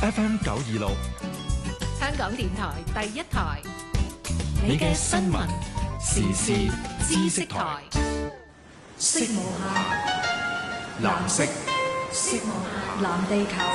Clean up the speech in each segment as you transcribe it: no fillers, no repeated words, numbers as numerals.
FM 926， 香港電台第一台， 你嘅新聞時事知識台， 色無限， 藍色， 色無限，藍地球。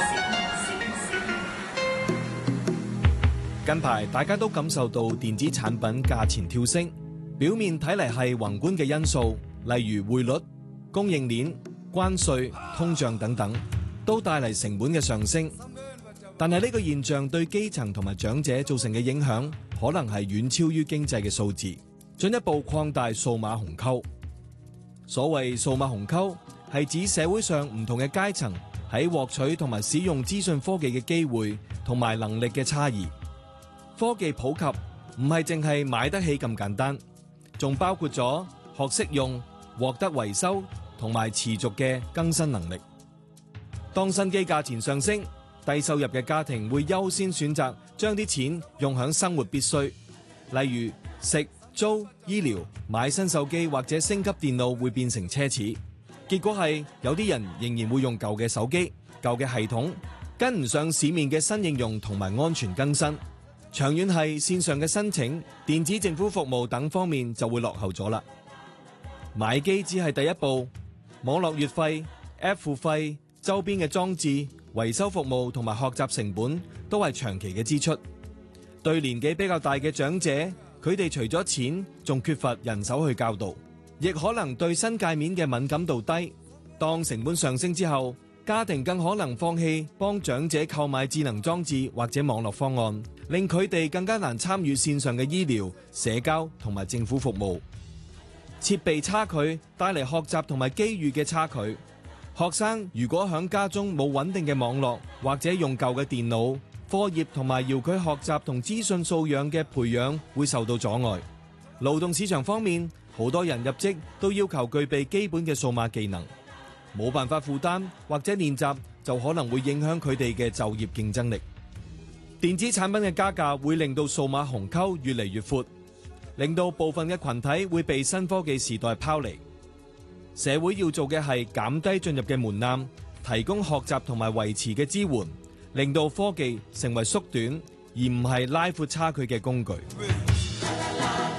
近排大家都感受到電子產品價錢跳升，表面睇嚟係宏觀嘅因素，例如匯率、供應鏈、關稅、通脹等等，都帶嚟成本嘅上升。但係呢個現象對基層同埋長者造成嘅影響，可能係遠超於經濟嘅數字，進一步擴大數碼鴻溝。所謂數碼鴻溝，係指社會上唔同嘅階層喺獲取同埋使用資訊科技嘅機會同埋能力嘅差異。科技普及唔係淨係買得起咁簡單，仲包括咗學識用、獲得維修同埋持續嘅更新能力。當新機價錢上升，低收入嘅家庭會優先選擇將啲錢用響生活必須，例如食、租、醫療、買新手機或者升級電腦會變成奢侈。結果係有啲人仍然會用舊嘅手機、舊嘅系統，跟唔上市面嘅新應用同埋安全更新。長遠係線上嘅申請、電子政府服務等方面就會落後咗啦。買機只係第一步，網絡月費、App 付費、周邊嘅裝置、維修服務同埋學習成本都係長期嘅支出。對年紀比較大嘅長者，佢哋除咗錢，仲缺乏人手去教導，亦可能對新界面嘅敏感度低。當成本上升之後，家庭更可能放棄幫長者購買智能裝置或者網絡方案，令佢哋更加難參與線上嘅醫療、社交同埋政府服務。設備差距帶嚟學習同埋機遇嘅差距。學生如果響家中冇穩定嘅網絡，或者用舊嘅電腦，課業同埋遙距學習同資訊素養嘅培養會受到阻礙。勞動市場方面，好多人入職都要求具備基本嘅數碼技能，冇辦法負擔或者練習，就可能會影響佢哋嘅就業競爭力。電子產品嘅加價會令到數碼鴻溝越嚟越闊，令到部分嘅群體會被新科技時代拋離。社會要做嘅係減低進入嘅門檻，提供學習同埋維持嘅支援，令到科技成為縮短而唔係拉闊差距嘅工具。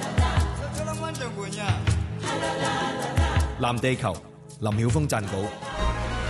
藍地球，林曉峰撰稿。